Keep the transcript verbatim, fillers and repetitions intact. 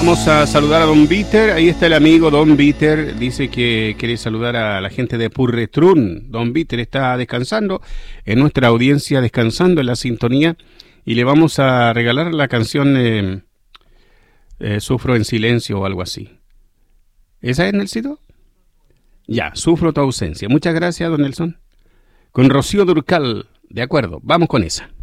Vamos a saludar a Don Víter. Ahí está el amigo Don Víter. Dice que quiere saludar a la gente de Purretrún. Don Víter está descansando en nuestra audiencia, descansando en la sintonía. Y le vamos a regalar la canción eh, eh, Sufro en silencio o algo así. ¿Esa es, Nelsito? Ya, Sufro tu ausencia. Muchas gracias, don Nelson. Con Rocío Durcal. De acuerdo, vamos con esa.